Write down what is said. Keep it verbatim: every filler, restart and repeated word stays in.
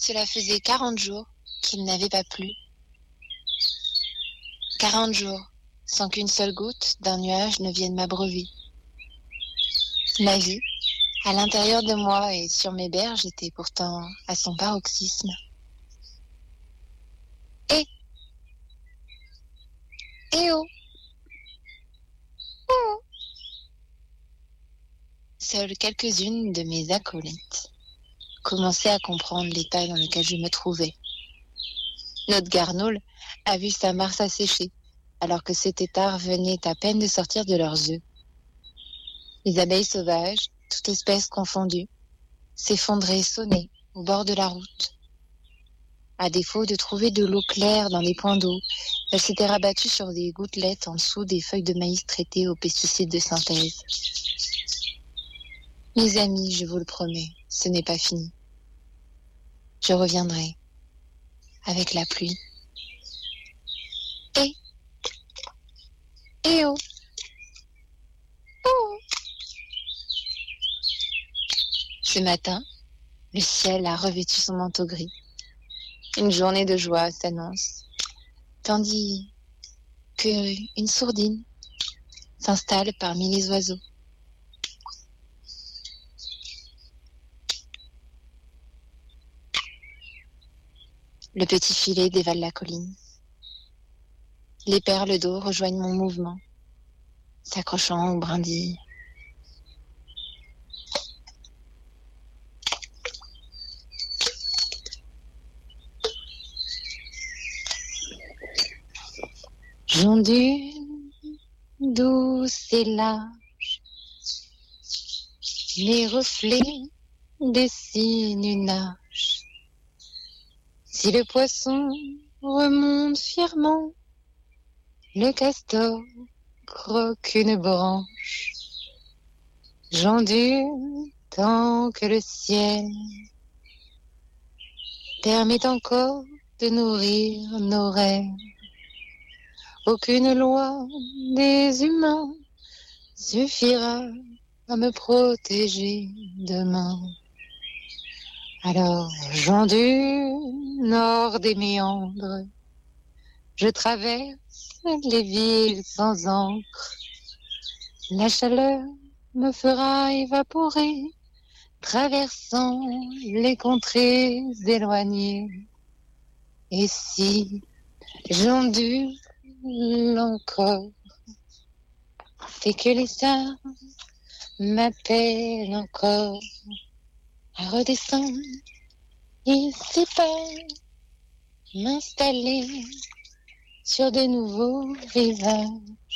Cela faisait quarante jours qu'il n'avait pas plu. Quarante jours sans qu'une seule goutte d'un nuage ne vienne m'abreuver. Ma vie, à l'intérieur de moi et sur mes berges, était pourtant à son paroxysme. Et Eh oh Oh Seules quelques-unes de mes acolytes commençaient à comprendre l'état dans lequel je me trouvais. Notre garnoule a vu sa mare s'assécher, alors que ces têtards venaient à peine de sortir de leurs œufs. Les abeilles sauvages, toutes espèces confondues, s'effondraient sonnées au bord de la route. À défaut de trouver de l'eau claire dans les points d'eau, elles s'étaient rabattues sur des gouttelettes en dessous des feuilles de maïs traitées aux pesticides de synthèse. Mes amis, je vous le promets, ce n'est pas fini. Je reviendrai avec la pluie. Et Eh oh Oh Ce matin, le ciel a revêtu son manteau gris. Une journée de joie s'annonce, tandis que une sourdine s'installe parmi les oiseaux. Le petit filet dévale la colline. Les perles d'eau rejoignent mon mouvement, s'accrochant aux brindilles. J'ondule, douce et large, les reflets dessinent une arche. Si le poisson remonte fièrement, le castor croque une branche. J'ondule tant que le ciel permet encore de nourrir nos rêves. Aucune loi des humains suffira à me protéger demain. Alors j'ondule nord des méandres, je traverse les villes sans encre. La chaleur me fera évaporer, traversant les contrées éloignées. Et si j'ondule encore, c'est que les stars m'appellent encore à redescendre ici pas, m'installer sur de nouveaux rivages.